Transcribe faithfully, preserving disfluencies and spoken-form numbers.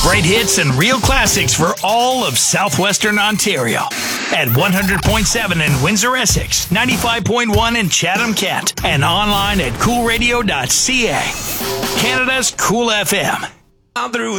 Great hits and real classics for all of southwestern Ontario. At one hundred point seven in Windsor, Essex, ninety-five point one in Chatham, Kent, and online at cool radio dot c a. Canada's Cool F M. Through